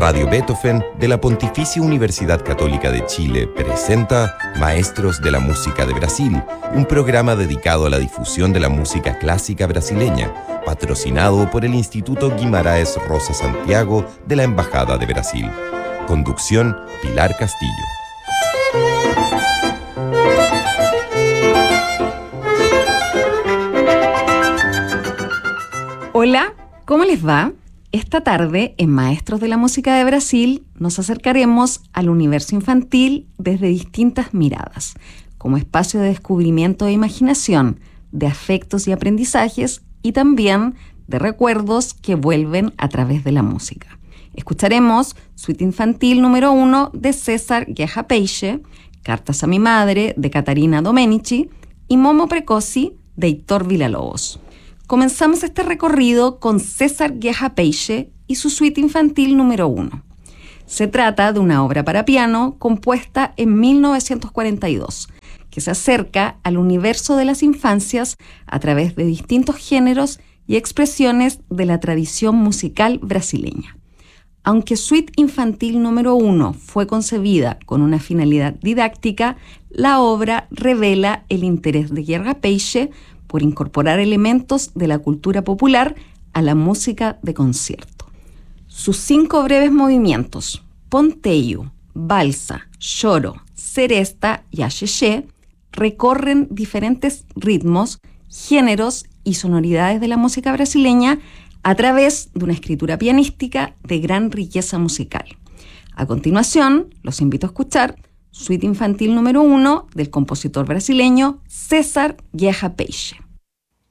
Radio Beethoven de la Pontificia Universidad Católica de Chile presenta Maestros de la Música de Brasil, un programa dedicado a la difusión de la música clásica brasileña, patrocinado por el Instituto Guimarães Rosa Santiago de la Embajada de Brasil. Conducción, Pilar Castillo. Hola, ¿cómo les va? Esta tarde, en Maestros de la Música de Brasil, nos acercaremos al universo infantil desde distintas miradas, como espacio de descubrimiento e imaginación, de afectos y aprendizajes, y también de recuerdos que vuelven a través de la música. Escucharemos Suite Infantil número 1 de César Guerra-Peixe, Cartas a mi madre de Catarina Domenici y Momo Precoci de Heitor Villa-Lobos. Comenzamos este recorrido con César Guerra-Peixe y su Suite Infantil número 1. Se trata de una obra para piano compuesta en 1942, que se acerca al universo de las infancias a través de distintos géneros y expresiones de la tradición musical brasileña. Aunque Suite Infantil número 1 fue concebida con una finalidad didáctica, la obra revela el interés de Guerra-Peixe por incorporar elementos de la cultura popular a la música de concierto. Sus 5 breves movimientos, ponteio, valsa, choro, seresta y axexé, recorren diferentes ritmos, géneros y sonoridades de la música brasileña a través de una escritura pianística de gran riqueza musical. A continuación, los invito a escuchar Suite Infantil número 1 del compositor brasileño César Guerra-Peixe.